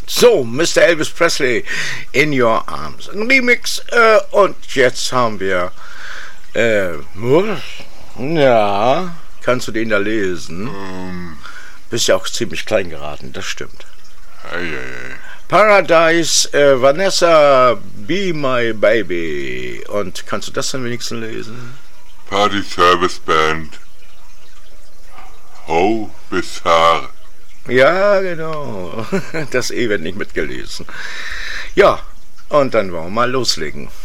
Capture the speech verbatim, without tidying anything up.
So, Mister Elvis Presley, In Your Arms. Ein Remix. Äh, und jetzt haben wir... Äh, ja, kannst du den da lesen? Um, Bist ja auch ziemlich klein geraten, das stimmt. Ei, ei, ei. Paradise, äh, Vanessa, Be My Baby. Und kannst du das dann wenigstens lesen? Party Service Band. Ho Bizarre. Ja, genau. Das E wird nicht mitgelesen. Ja, und dann wollen wir mal loslegen.